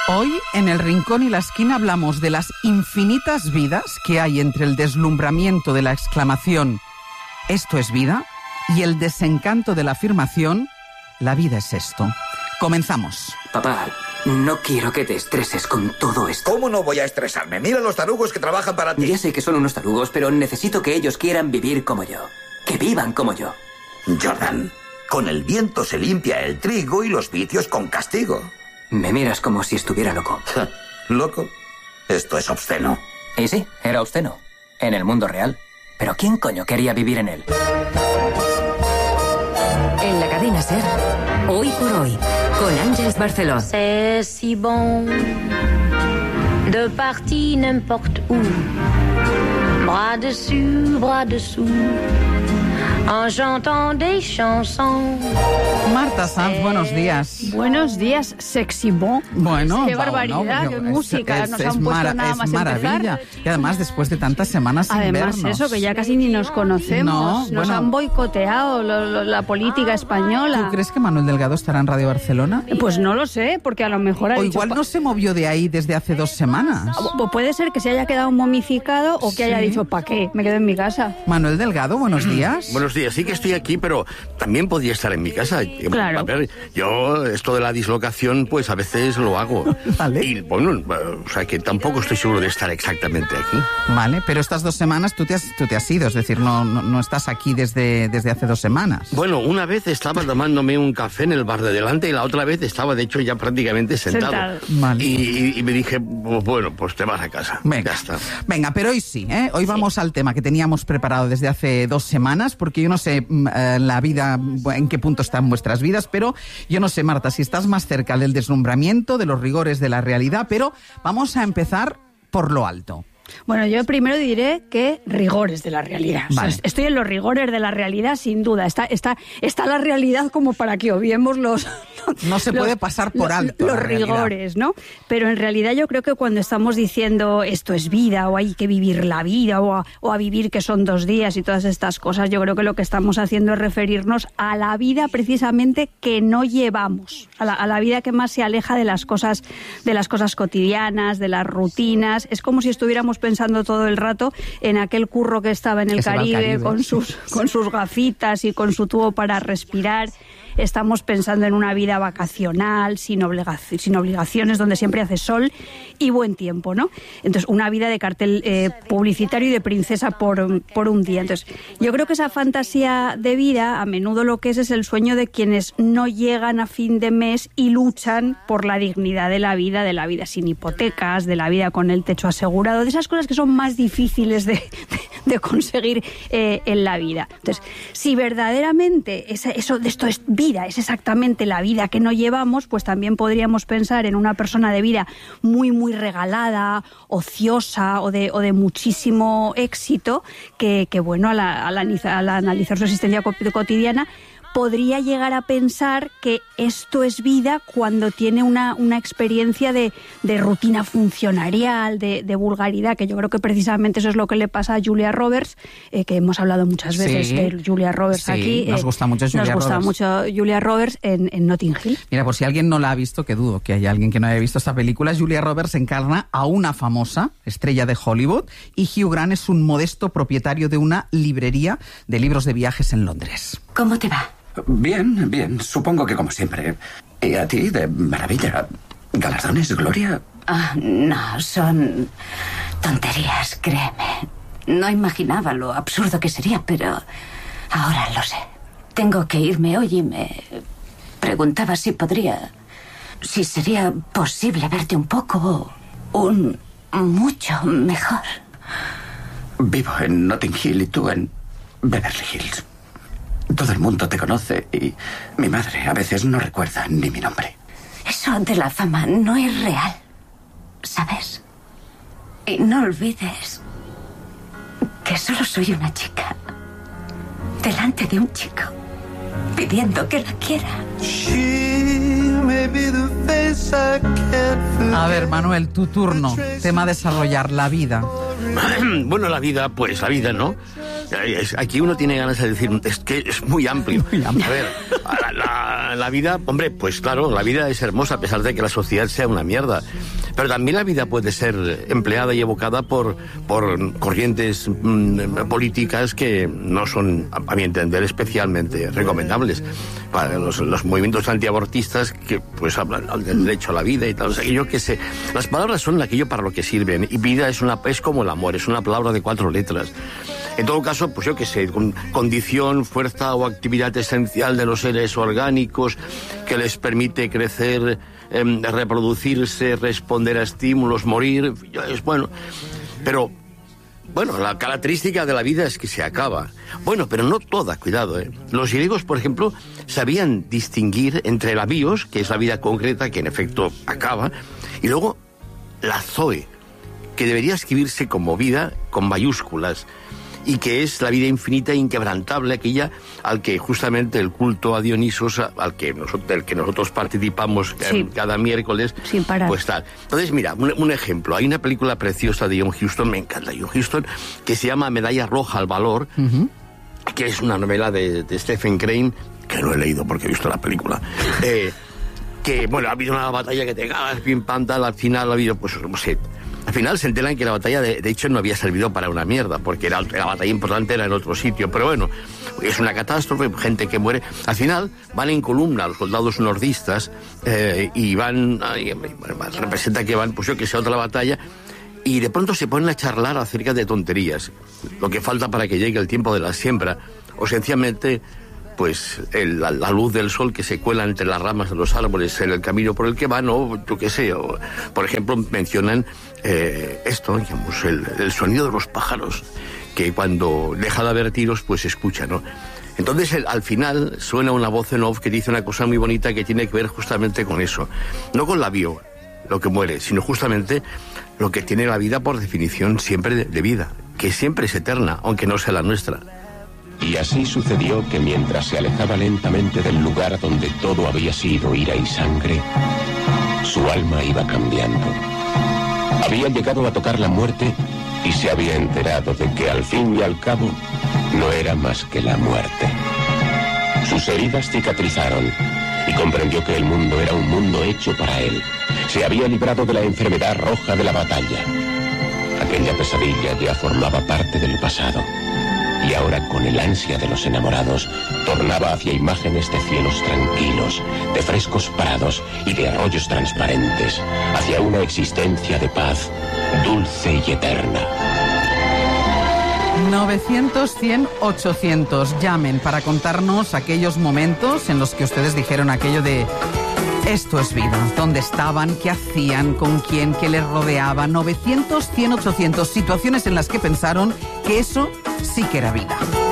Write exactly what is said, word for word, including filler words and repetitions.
Hoy, en El Rincón y la Esquina, hablamos de las infinitas vidas que hay entre el deslumbramiento de la exclamación «esto es vida» y el desencanto de la afirmación «la vida es esto». Comenzamos. Papá, no quiero que te estreses con todo esto. ¿Cómo no voy a estresarme? Mira los tarugos que trabajan para ti. Ya sé que son unos tarugos, pero necesito que ellos quieran vivir como yo. Que vivan como yo. Jordan, con el viento se limpia el trigo y los vicios con castigo. Me miras como si estuviera loco. ¿Loco? Esto es obsceno. Y sí, era obsceno. En el mundo real. Pero ¿quién coño quería vivir en él? En la cadena SER, Hoy por Hoy, con Àngels Barceló. C'est si bon de partir n'importe où. Bras dessus, bras dessous. En chantant des chansons. Marta Sanz, buenos días. Buenos días, sexy bon. Bueno, qué va, barbaridad, no, qué es, música. es, Nos es han puesto mara, nada es más maravilla. empezar. Y además, después de tantas semanas sin Además, vernos. eso, que ya casi ni nos conocemos. No, nos bueno. han boicoteado lo, lo, la política española. ¿Tú crees que Manuel Delgado estará en Radio Barcelona? Pues no lo sé, porque a lo mejor ha O dicho, igual no se movió de ahí desde hace dos semanas. O puede ser que se haya quedado momificado o que Sí. haya dicho, ¿para qué? Me quedo en mi casa. Manuel Delgado, buenos días. Buenos días, sí que estoy aquí, pero también podría estar en mi casa. Claro. A ver, yo esto de la dislocación, pues a veces lo hago. Vale. Y bueno, o sea que tampoco estoy seguro de estar exactamente aquí. Vale, pero estas dos semanas tú te has, tú te has ido, es decir, no, no, no estás aquí desde, desde hace dos semanas. Bueno, una vez estaba tomándome un café en el bar de delante y la otra vez estaba, de hecho, ya prácticamente sentado. Sentado. Vale. Y, y me dije, bueno, pues te vas a casa. Venga, Ya está. venga, pero hoy sí, ¿eh? Hoy vamos al tema que teníamos preparado desde hace dos semanas, porque yo no sé mm, eh, la vida, en qué punto están vuestras vidas, pero yo no sé, Marta, si estás más cerca del deslumbramiento, de los rigores de la realidad, pero vamos a empezar por lo alto. Bueno, yo primero diré que rigores de la realidad. Vale. O sea, estoy en los rigores de la realidad, sin duda. Está, está, está la realidad como para que obviemos los... No se los- puede pasar por los- alto Los la realidad. rigores, ¿no? Pero en realidad yo creo que cuando estamos diciendo esto es vida, o hay que vivir la vida, o a, o a vivir que son dos días y todas estas cosas, yo creo que lo que estamos haciendo es referirnos a la vida precisamente que no llevamos, a la, a la vida que más se aleja de las cosas, de las cosas cotidianas, de las rutinas. Es como si estuviéramos pensando todo el rato en aquel curro que estaba en el Que se va al Caribe, Caribe. con sus, con sus gafitas y con su tubo para respirar. Estamos pensando en una vida vacacional, sin, obligaci- sin obligaciones, donde siempre hace sol y buen tiempo, ¿no? Entonces, una vida de cartel eh, publicitario y de princesa por, por un día. Entonces, yo creo que esa fantasía de vida, a menudo lo que es, es el sueño de quienes no llegan a fin de mes y luchan por la dignidad de la vida, de la vida sin hipotecas, de la vida con el techo asegurado, de esas cosas que son más difíciles de, de, de conseguir eh, en la vida. Entonces, si verdaderamente esa, eso de esto es vida, es exactamente la vida que no llevamos, pues también podríamos pensar en una persona de vida muy, muy regalada, ociosa o de, o de muchísimo éxito, que, que bueno, al, al, analiza- al analizar su existencia co- cotidiana, podría llegar a pensar que esto es vida cuando tiene una, una experiencia de, de rutina funcionarial, de, de vulgaridad, que yo creo que precisamente eso es lo que le pasa a Julia Roberts, eh, que hemos hablado muchas veces Sí. de Julia Roberts Sí, aquí. nos eh, gusta mucho Julia Nos gusta Roberts. mucho Julia Roberts en, en Notting Hill. Mira, por si alguien no la ha visto, que dudo que haya alguien que no haya visto esta película, Julia Roberts encarna a una famosa estrella de Hollywood y Hugh Grant es un modesto propietario de una librería de libros de viajes en Londres. ¿Cómo te va? Bien, bien. Supongo que como siempre. ¿Y a ti? De maravilla. ¿Galardones, Gloria? Ah, no, son tonterías, créeme. No imaginaba lo absurdo que sería, pero ahora lo sé. Tengo que irme hoy y me preguntaba si podría... si sería posible verte un poco... un... mucho mejor. Vivo en Notting Hill y tú en Beverly Hills. Todo el mundo te conoce y mi madre a veces no recuerda ni mi nombre. Eso de la fama no es real, ¿sabes? Y no olvides que solo soy una chica delante de un chico pidiendo que la quiera. A ver, Manuel, tu turno. Tema a desarrollar, la vida. Bueno, la vida, pues la vida, ¿no? Es- Aquí uno tiene ganas de decir, es que es muy amplio. Muy amplio. A ver, la, la- la, la vida, hombre, pues claro, la vida es hermosa a pesar de que la sociedad sea una mierda. Pero también la vida puede ser empleada y evocada por, por corrientes mmm, políticas que no son, a mi entender, especialmente recomendables. Para los, los movimientos antiabortistas que pues hablan del derecho a la vida y tal. O sea, que yo qué sé, las palabras son aquello para lo que sirven. Y vida es, una, es como el amor, es una palabra de cuatro letras. En todo caso, pues yo qué sé, con condición, fuerza o actividad esencial de los seres orgánicos que les permite crecer, eh, reproducirse, responder a estímulos, morir, es bueno. Pero, bueno, la característica de la vida es que se acaba. Bueno, pero no toda, cuidado, ¿eh? Los griegos, por ejemplo, sabían distinguir entre la bios, que es la vida concreta, que en efecto acaba, y luego la zoe, que debería escribirse como vida con mayúsculas, y que es la vida infinita e inquebrantable, aquella al que justamente el culto a Dionisos, al que nosotros, del que nosotros participamos sí. eh, cada miércoles, sin parar. Pues tal. Entonces, mira, un, un ejemplo. Hay una película preciosa de John Huston, me encanta John Huston, que se llama Medalla Roja al Valor, uh-huh. que es una novela de, de Stephen Crane, que no he leído porque he visto la película. Eh, que, bueno, ha habido una batalla que te cagas, pim, pam, tal, al final ha habido, pues, no sé... Al final se enteran que la batalla, de, de hecho, no había servido para una mierda, porque era, la batalla importante era en otro sitio. Pero bueno, es una catástrofe, gente que muere. Al final van en columna los soldados nordistas eh, y van, y, representa que van, pues yo que sé, a otra batalla, y de pronto se ponen a charlar acerca de tonterías. Lo que falta para que llegue el tiempo de la siembra, o sencillamente... pues el, la, la luz del sol que se cuela entre las ramas de los árboles en el camino por el que van, o yo qué sé, o, por ejemplo, mencionan eh, esto, digamos, el, el sonido de los pájaros, que cuando deja de haber tiros, pues se escucha, ¿no? Entonces, el, al final, suena una voz en off que dice una cosa muy bonita que tiene que ver justamente con eso. No con la bio, lo que muere, sino justamente lo que tiene la vida por definición siempre de, de vida, que siempre es eterna, aunque no sea la nuestra. Y así sucedió que mientras se alejaba lentamente del lugar donde todo había sido ira y sangre, su alma iba cambiando. Había llegado a tocar la muerte y se había enterado de que al fin y al cabo no era más que la muerte. Sus heridas cicatrizaron y comprendió que el mundo era un mundo hecho para él. Se había librado de la enfermedad roja de la batalla. Aquella pesadilla ya formaba parte del pasado. Y ahora, con el ansia de los enamorados, tornaba hacia imágenes de cielos tranquilos, de frescos prados y de arroyos transparentes, hacia una existencia de paz, dulce y eterna. novecientos, cien, ochocientos. Llamen para contarnos aquellos momentos en los que ustedes dijeron aquello de... Esto es vida. ¿Dónde estaban? ¿Qué hacían? ¿Con quién? ¿Qué les rodeaba? novecientos, cien, ochocientos. Situaciones en las que pensaron que eso sí que era vida.